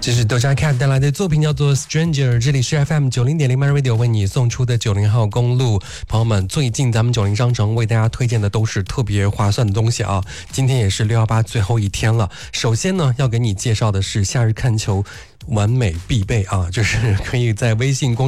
这是 Doja Cat 带来的作品叫做 Stranger， 这里是 FM90.0 My Radio 为你送出的90号公路。朋友们，最近咱们90商城为大家推荐的都是特别划算的东西啊。今天也是618最后一天了，首先呢要给你介绍的是夏日看球完美必备啊，就是可以在微信公